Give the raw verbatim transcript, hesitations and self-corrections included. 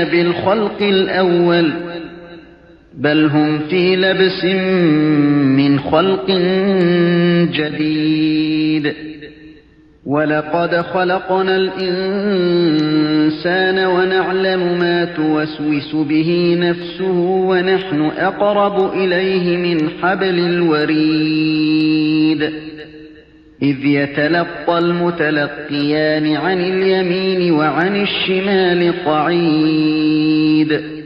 بالخلق الأول بل هم في لبس من خلق جديد ولقد خلقنا الإنسان ونعلم ما توسوس به نفسه ونحن أقرب إليه من حبل الوريد إذ يتلقى المتلقيان عن اليمين وعن الشمال قعيد